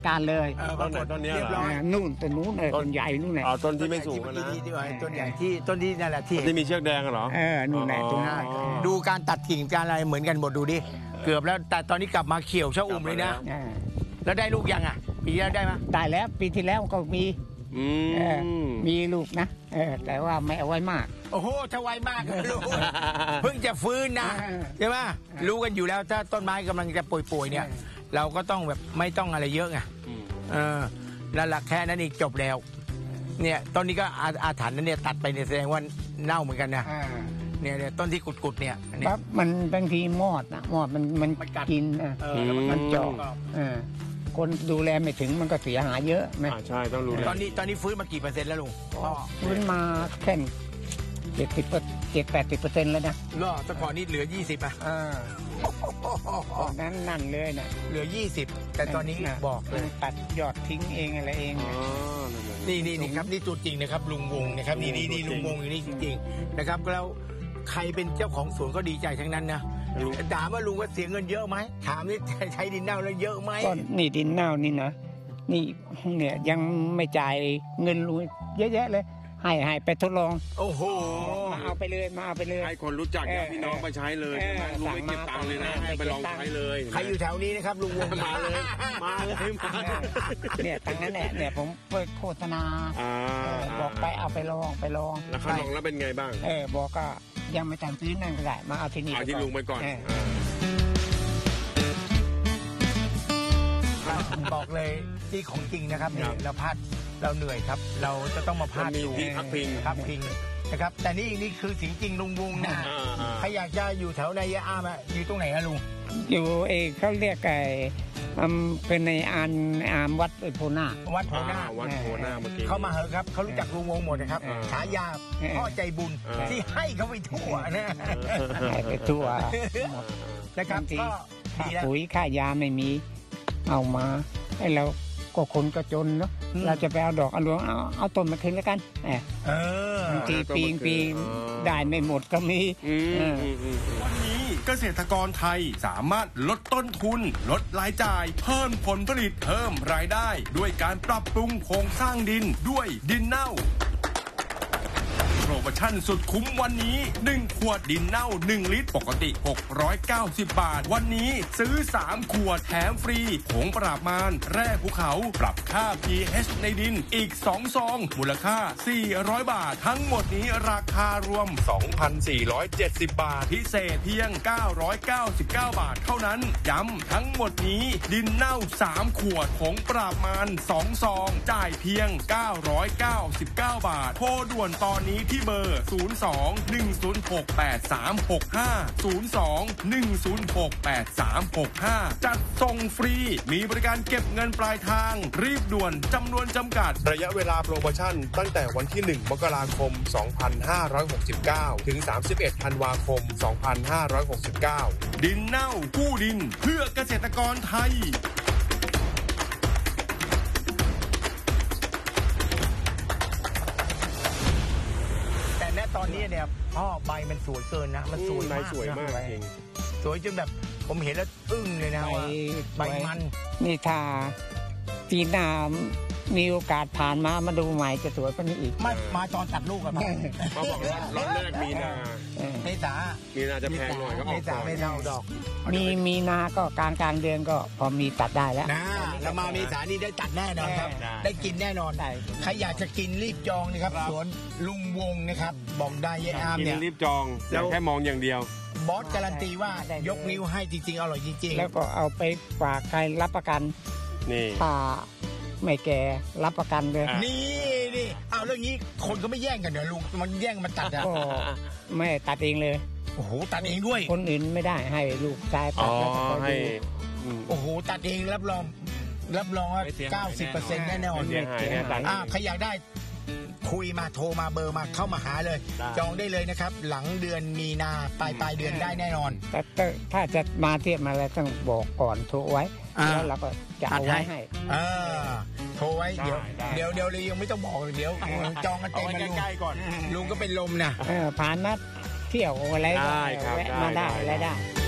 การเลยต้นนี้เหรอนู่นต้นนู้นต้นใหญ่นู่นแหละต้นที่ไม่สูงนะต้นใหญ่ที่ต้นที่นั่นแหละที่มีเชือกแดงเหรอนู่นแหละตรงนั้นดูการตัดกิ่งการอะไรเหมือนกันหมดดูดิเกือบแล้วแต่ตอนนี้กลับมาเขียวชะอุ่มเลยนะแล้วได้ลูกยังอ่ะปีแล้วได้ไหมได้แล้วปีที่แล้วก็มีลูกนะแต่ว่าไม่เอาไว้มากโอ้โหถ้าไวมากลูกเพิ่งจะฟื้นนะใช่ไหมรู้กันอยู่แล้วถ้าต้นไม้กำลังจะป่วยๆเนี่ยเราก็ต้องแบบไม่ต้องอะไรเยอะไงนั่นแหละแค่นั้นเองจบแล้วเนี่ยต้นนี้ก็อาถรรพ์นั่นเนี่ยตัดไปเนี่ยแสดงว่าเน่าเหมือนกันนะเนี่ยต้นที่กุดๆเนี่ยครับมันบางทีมอดมันกินมันเจาะคนดูแลไม่ถึงมันก็เสียหายเยอะไหมใช่ต้องรู้ตอนนี้ฟื้นมากี่เปอร์เซ็นต์แล้วลุงฟื้นมาแค่70-80%แล้วนะแต่ก่อนนี้เหลือ20อ่ะตอนนั้นนั่นเลยนะเหลือ20แต่ตอนนี้บอกเลยตัดยอดทิ้งเองอะไรเองนี่ครับนี่ตัวจริงนะครับลุงวงนะครับนี่ลุงวงอยู่นี่จริงๆนะครับแล้วใครเป็นเจ้าของสวนก็ดีใจทั้งนั้นนะถามว่าลุงว่าเสียเงินเยอะไหมถามนี่ใช้ดินเน่าแล้วเยอะไหมก็นี่ดินเน่านี่นะนี่เนี่ยยังไม่จ่ายเงินลุงเยอะแยะเลยให้ไปทดลองโอ้โหมาเอาไปเลยให้คนรู้จักพี่น้องไปใช้เลยลุงไม่เก็บตังค์เลยนะให้ไปลองใช้เลยใครอยู่แถวนี้นะครับลุงวงมาเลยเนี่ยตั้งนั้นแหละเนี่ยผมเปิดโฆษณาบอกไปเอาไปลองแล้วเขาลองแล้วเป็นไงบ้างบอกก็ยังไม่จำซื้อนั่นก็ได้มาเอาที่นี่เอาที่ลุงไปก่อนบอกเลยที่ของจริงนะครับนี่เราพลาดเราเหนื่อยครับเราจะต้องมาพลาดดูที่พักพิงนะครับแต่นี่คือสิ่งจริงลุงวงนะใครอยากจะอยู่แถวในยะอามอยู่ตรงไหนอะลุงอยู่เขาเรียกเป็นในอามวัดโพนาวัดโพนาเมื่อกี้เขามาเหอะครับเขารู้จักลุงวงหมดนะครับฉายาพ่อใจบุญที่ให้เขาไปทั่วนะให้ไปทั่วนะครับก็ปุ๋ยค่ายาไม่มีเอามาให้เราก็คนก็จนเนาะเราจะไปเอาดอกเอาหลวงเอาต้นมาคืนแล้วกันบางทีปีได้ไม่หมดก็มีวันนี้เกษตรกรไทยสามารถลดต้นทุนลดรายจ่ายเพิ่มผลผลิตเพิ่มรายได้ด้วยการปรับปรุงโครงสร้างดินด้วยดินเน่าโปรโมชั่นสุดคุ้มวันนี้1ขวดดินเน่า1ลิตรปกติ690 บาทวันนี้ซื้อ3ขวดแถมฟรีผงปราบมารแร่ภูเขาปรับค่า pH ในดินอีก2ซองมูลค่า400 บาททั้งหมดนี้ราคารวม 2,470 บาทพิเศษเพียง999 บาทเท่านั้นย้ำทั้งหมดนี้ดินเน่า3ขวดผงปราบมาร2ซองจ่ายเพียง999 บาทโทรด่วนตอนนี้ที่เบอร์ 02-106-8365 จัดส่งฟรีมีบริการเก็บเงินปลายทางรีบด่วนจำนวนจำกัดระยะเวลาโปรโมชั่นตั้งแต่วันที่1 มกราคม 2569 ถึง 31 ธันวาคม 2569 ดินเน่ากู้ดินเพื่อเกษตรกรไทยตอนนี้เนี่ยพ่อใบมันสวยเกินนะมันสวยมากจริงสวยจนแบบผมเห็นแล้วอึ้งเลยนะใบมันนี่ถ้าปีหน้ามีโอกาสผ่านมาดูใหม่จะสวยกว่านี้อีกมาตอนตัดลูกอะเขาบอกรอบแรกมีนาจะแพงหน่อยก็ออกก่อนไม่เท่าดอกมีนาก็กลางเดือนก็พอมีตัดได้แล้วแล้วมาเมษานี่ได้ตัดแน่นอนครับได้กินแน่นอนใครอยากจะกินรีบจองนะครับสวนลุงวงนะครับบอกได้ยะอามเนี่ยรีบจองแล้วแค่มองอย่างเดียวบอสการันตีว่ายกนิ้วให้จริงๆอร่อยจริงๆแล้วก็เอาไปฝากใครรับประกันนี่ไม่แก่รับประกันเลยนี่เอาเรื่องนี้คนก็ไม่แย่งกันเดี๋ยวลุงมันแย่งมันตัดก็ไม่ตัดเองเลยโอ้โหตัดเองด้วยคนอื่นไม่ได้ให้ลูกชายตัดแล้วก็ให้โอ้โหตัดเองรับรองว่า 90% แน่นอนใครอยากได้คุยมาโทรมาเบอร์มาเข้ามาหาเลยจองได้เลยนะครับหลังเดือนมีนาปลายเดือนได้แน่นอนแต่ถ้าจะมาเทียบมาแล้วต้องบอกก่อนโทรไว้แล้วเราก็จะเอาไว้ให้โทรไว้เดี๋ยวเลยยังไม่ต้องบอกเดี๋ยวจองกันเต็มมาลุงก็เป็นลมนะผ่านนัดเที่ยวอะไรก็แวะมาได้